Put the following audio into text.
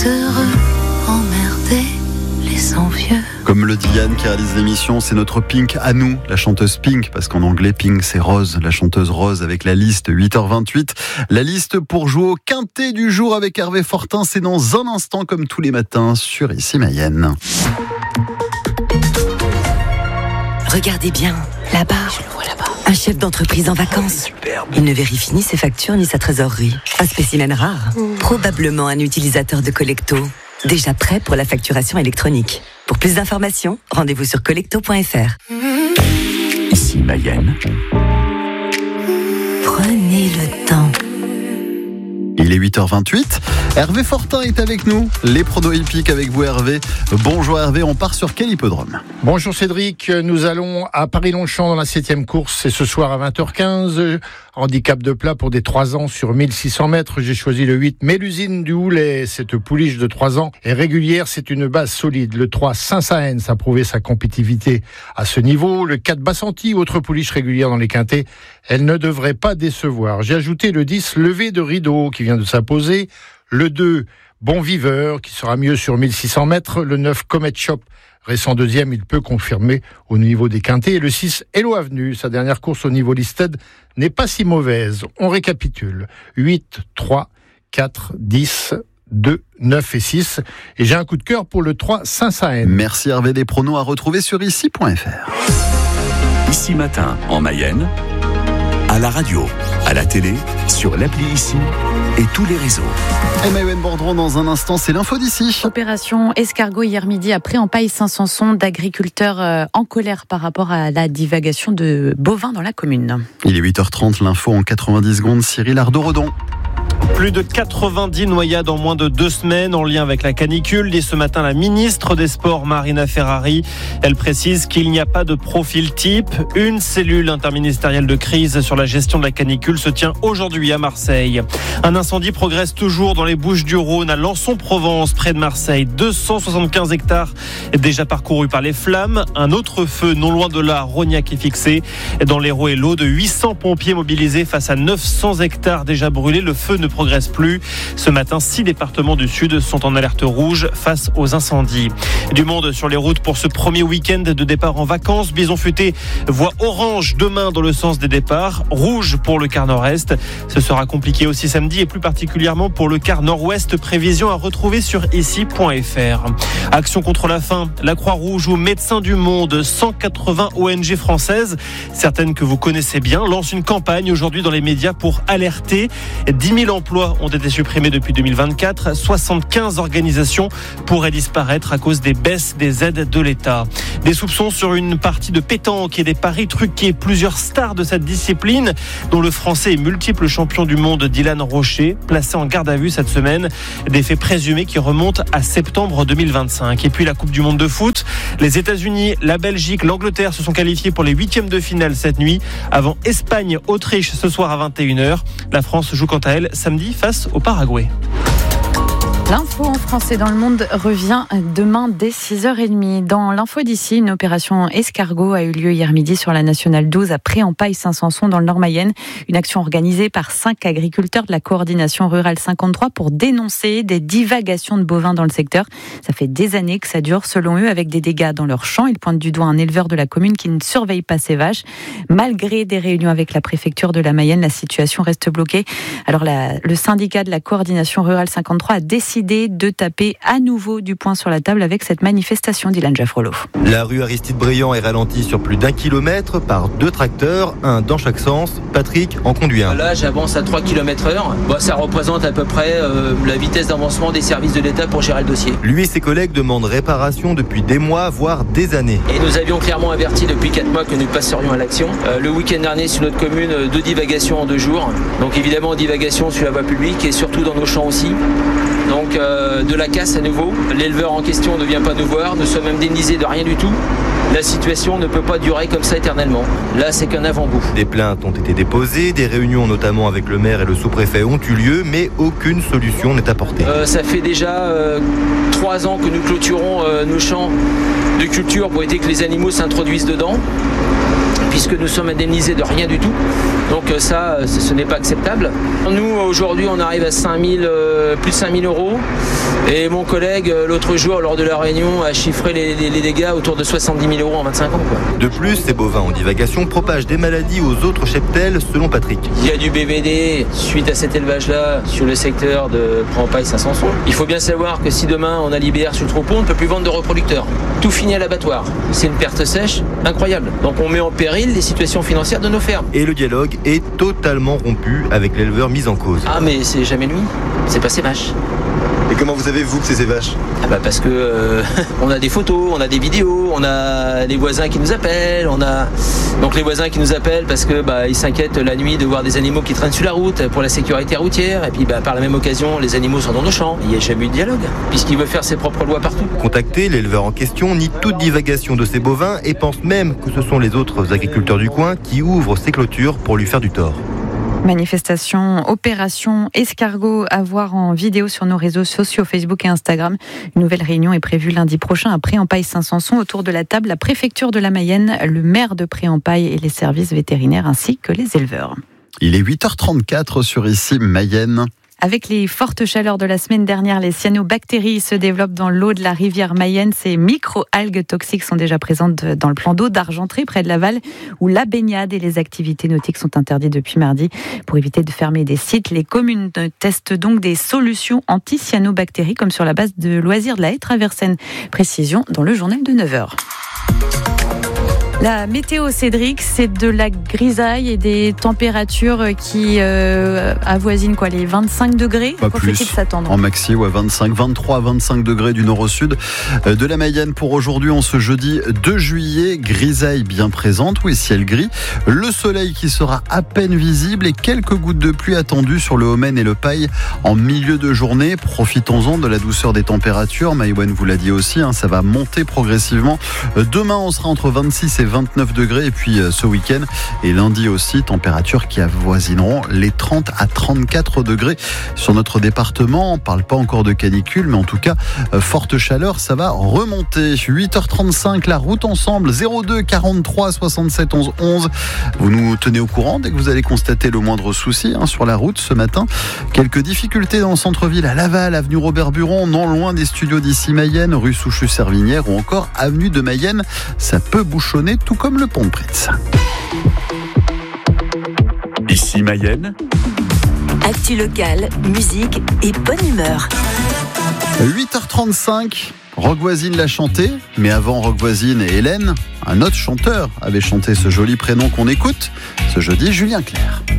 heureux, emmerder les envieux. Comme le dit Yann qui réalise l'émission, c'est notre Pink à nous, la chanteuse Pink, parce qu'en anglais Pink c'est Rose, la chanteuse Rose avec la liste 8h28. La liste pour jouer au quintet du jour avec Hervé Fortin, c'est dans un instant comme tous les matins sur Ici Mayenne. Regardez bien, là-bas. Je le vois là-bas. Un chef d'entreprise en vacances. Il ne vérifie ni ses factures ni sa trésorerie. Un spécimen rare. Probablement un utilisateur de Collecto. Déjà prêt pour la facturation électronique. Pour plus d'informations, rendez-vous sur collecto.fr. Ici Mayenne. Prenez le temps. Il est 8h28. Hervé Fortin est avec nous. Les pronos hippiques avec vous Hervé. Bonjour Hervé, on part sur quel hippodrome ? Bonjour Cédric, nous allons à Paris-Longchamp dans la 7e course. C'est ce soir à 20h15. Handicap de plat pour des 3 ans sur 1600 mètres. J'ai choisi le 8 Mélusine du Houlet. Cette pouliche de 3 ans est régulière, c'est une base solide. Le 3 Saint-Saëns a prouvé sa compétitivité à ce niveau. Le 4 Bassanti, autre pouliche régulière dans les quintets. Elle ne devrait pas décevoir. J'ai ajouté le 10 Levé de Rideau qui vient de s'imposer. Le 2 Bon Viveur qui sera mieux sur 1600 mètres. Le 9 Comet Shop, récent deuxième, il peut confirmer au niveau des quintets. Et le 6 Hello Avenue, sa dernière course au niveau listed n'est pas si mauvaise. On récapitule. 8, 3, 4, 10, 2, 9 et 6. Et j'ai un coup de cœur pour le 3 Saint-Saëns. Merci Hervé, des pronos à retrouver sur ici.fr. Ici Matin en Mayenne, à la radio, à la télé, sur l'appli Ici et tous les réseaux. Et Maëwen Bordron dans un instant, c'est l'info d'ici. Opération escargot hier midi à Pré-en-Paille-Saint-Sanson, d'agriculteurs en colère par rapport à la divagation de bovins dans la commune. Il est 8h30, l'info en 90 secondes, Cyril Ardo-Redon. Plus de 90 noyades en moins de 2 semaines en lien avec la canicule, dit ce matin la ministre des Sports Marina Ferrari. Elle précise qu'il n'y a pas de profil type. Une cellule interministérielle de crise sur la gestion de la canicule se tient aujourd'hui à Marseille. Un incendie progresse toujours dans les Bouches-du-Rhône à Lançon-Provence, près de Marseille. 275 hectares déjà parcourus par les flammes. Un autre feu non loin de là, Rognac, est fixé. Dans l'Hérault et l'Aude, 800 pompiers mobilisés face à 900 hectares déjà brûlés. Le feu ne progresse plus. Ce matin, 6 départements du Sud sont en alerte rouge face aux incendies. Du monde sur les routes pour ce premier week-end de départ en vacances. Bison Futé voit orange demain dans le sens des départs, rouge pour le quart nord-est. Ce sera compliqué aussi samedi et plus particulièrement pour le quart nord-ouest. Prévision à retrouver sur ici.fr. Action contre la faim, la Croix-Rouge ou Médecins du Monde, 180 ONG françaises, certaines que vous connaissez bien, lancent une campagne aujourd'hui dans les médias pour alerter. 10 000 emplois ont été supprimés depuis 2024. 75 organisations pourraient disparaître à cause des baisses des aides de l'État. Des soupçons sur une partie de pétanque et des paris truqués. Plusieurs stars de cette discipline, dont le Français et multiple champion du monde Dylan Rocher, placé en garde à vue cette semaine. Des faits présumés qui remontent à septembre 2025. Et puis la Coupe du Monde de foot. Les États-Unis, la Belgique, l'Angleterre se sont qualifiés pour les 8e de finale cette nuit. Avant Espagne-Autriche ce soir à 21h. La France joue quant à elle samedi face au Paraguay. L'info en français dans le monde revient demain dès 6h30. Dans l'info d'ici, une opération escargot a eu lieu hier midi sur la nationale 12 à Pré-en-Paille-Saint-Sanson dans le Nord-Mayenne. Une action organisée par 5 agriculteurs de la coordination rurale 53 pour dénoncer des divagations de bovins dans le secteur. Ça fait des années que ça dure selon eux avec des dégâts dans leurs champs. Ils pointent du doigt un éleveur de la commune qui ne surveille pas ses vaches. Malgré des réunions avec la préfecture de la Mayenne, la situation reste bloquée. Alors le syndicat de la coordination rurale 53 a décidé de taper à nouveau du poing sur la table avec cette manifestation d'Ilan Jaffrolo. La rue Aristide Briand est ralentie sur plus d'1 kilomètre par 2 tracteurs, un dans chaque sens. Patrick en conduit un. Là, j'avance à 3 km/h. Ça représente à peu près la vitesse d'avancement des services de l'État pour gérer le dossier. Lui et ses collègues demandent réparation depuis des mois, voire des années. Et nous avions clairement averti depuis 4 mois que nous passerions à l'action. Le week-end dernier, sur notre commune, 2 divagations en 2 jours. Donc évidemment, divagation sur la voie publique et surtout dans nos champs aussi. Donc de la casse à nouveau. L'éleveur en question ne vient pas nous voir. Nous sommes indemnisés de rien du tout. La situation ne peut pas durer comme ça éternellement. Là, c'est qu'un avant-goût. Des plaintes ont été déposées, des réunions notamment avec le maire et le sous-préfet ont eu lieu, mais aucune solution n'est apportée. Ça fait déjà 3 ans que nous clôturons nos champs de culture pour éviter que les animaux s'introduisent dedans, puisque nous sommes indemnisés de rien du tout. Donc ça, ce n'est pas acceptable. Nous, aujourd'hui, on arrive à plus de 5 000 euros. Et mon collègue, l'autre jour, lors de la réunion, a chiffré les dégâts autour de 70 000 euros en 25 ans. De plus, ces bovins en divagation propagent des maladies aux autres cheptels, selon Patrick. Il y a du BVD suite à cet élevage-là sur le secteur de Préampaille-Saint-Sanson. Il faut bien savoir que si demain on a l'IBR sur le troupeau, on ne peut plus vendre de reproducteurs. Tout finit à l'abattoir. C'est une perte sèche incroyable. Donc on met en péril les situations financières de nos fermes. Et le dialogue est totalement rompu avec l'éleveur mis en cause. Ah mais c'est jamais lui, c'est pas ses vaches. Et comment vous savez, vous, que c'est ces vaches ? Parce que on a des photos, on a des vidéos, on a les voisins qui nous appellent, donc les voisins qui nous appellent parce que ils s'inquiètent la nuit de voir des animaux qui traînent sur la route pour la sécurité routière, et puis par la même occasion les animaux sont dans nos champs. Il n'y a jamais eu de dialogue puisqu'il veut faire ses propres lois partout. Contacté, l'éleveur en question nie toute divagation de ses bovins et pense même que ce sont les autres agriculteurs du coin qui ouvrent ces clôtures pour lui faire du tort. Manifestation, opération escargot à voir en vidéo sur nos réseaux sociaux Facebook et Instagram. Une nouvelle réunion est prévue lundi prochain à Préampaille-Saint-Sanson. Autour de la table, la préfecture de la Mayenne, le maire de Préampaille et les services vétérinaires ainsi que les éleveurs. Il est 8h34 sur ici Mayenne. Avec les fortes chaleurs de la semaine dernière, les cyanobactéries se développent dans l'eau de la rivière Mayenne. Ces micro-algues toxiques sont déjà présentes dans le plan d'eau d'Argentré, près de Laval, où la baignade et les activités nautiques sont interdites depuis mardi. Pour éviter de fermer des sites, les communes testent donc des solutions anti-cyanobactéries, comme sur la base de Loisirs de la Haye-Traversaine. Précision dans le journal de 9h. La météo, Cédric, c'est de la grisaille et des températures qui avoisinent les 25 degrés. Pas plus. Faut-il s'attendre ? En maxi, 23 à 25 degrés du nord au sud de la Mayenne pour aujourd'hui, en ce jeudi 2 juillet. Grisaille bien présente, ciel gris. Le soleil qui sera à peine visible et quelques gouttes de pluie attendues sur le Haut-Maine et le Paille en milieu de journée. Profitons-en de la douceur des températures. Maïwen vous l'a dit aussi, ça va monter progressivement. Demain, on sera entre 26 et 29 degrés, et puis ce week-end et lundi aussi, températures qui avoisineront les 30 à 34 degrés sur notre département. On ne parle pas encore de canicule, mais en tout cas, forte chaleur, ça va remonter. 8h35, la route ensemble, 02 43 67 11 11. Vous nous tenez au courant dès que vous allez constater le moindre souci sur la route ce matin. Quelques difficultés dans le centre-ville à Laval, avenue Robert-Buron, non loin des studios d'ici Mayenne, rue Souchu-Servinière ou encore avenue de Mayenne. Ça peut bouchonner tout comme le pont de Pritz. Ici Mayenne. Actu locale, musique et bonne humeur. 8h35, Roch Voisine l'a chanté, mais avant Roch Voisine et Hélène, un autre chanteur avait chanté ce joli prénom qu'on écoute ce jeudi, Julien Clerc.